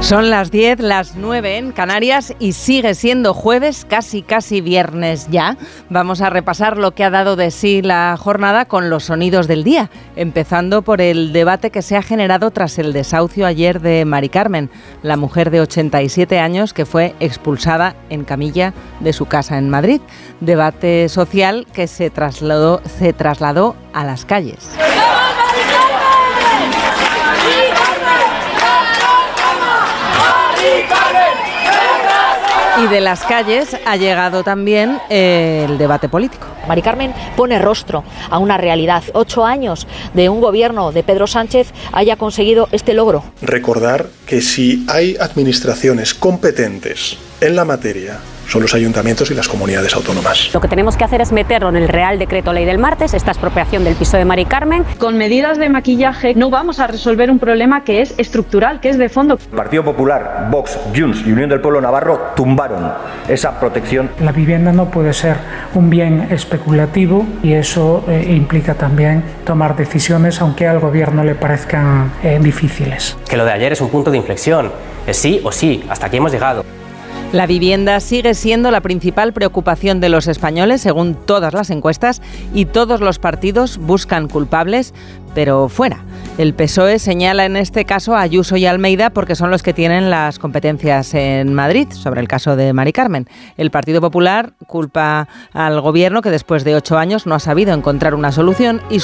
Son las 10, las 9 en Canarias y sigue siendo jueves, casi viernes ya. Vamos a repasar lo que ha dado de sí la jornada con los sonidos del día, empezando por el debate que se ha generado tras el desahucio ayer de Mari Carmen, la mujer de 87 años que fue expulsada en camilla de su casa en Madrid. Debate social que se trasladó a las calles. Y de las calles ha llegado también el debate político. Mari Carmen pone rostro a una realidad. 8 años de un gobierno de Pedro Sánchez haya conseguido este logro. Recordar que si hay administraciones competentes en la materia, son los ayuntamientos y las comunidades autónomas. Lo que tenemos que hacer es meterlo en el Real Decreto Ley del martes, esta expropiación del piso de Mari Carmen. Con medidas de maquillaje no vamos a resolver un problema que es estructural, que es de fondo. Partido Popular, Vox, Junts y Unión del Pueblo Navarro tumbaron esa protección. La vivienda no puede ser un bien especulativo y eso implica también tomar decisiones aunque al gobierno le parezcan difíciles. Que lo de ayer es un punto de inflexión, es sí o sí, hasta aquí hemos llegado. La vivienda sigue siendo la principal preocupación de los españoles, según todas las encuestas, y todos los partidos buscan culpables, pero fuera. El PSOE señala en este caso a Ayuso y Almeida porque son los que tienen las competencias en Madrid sobre el caso de Mari Carmen. El Partido Popular culpa al gobierno que después de 8 años no ha sabido encontrar una solución y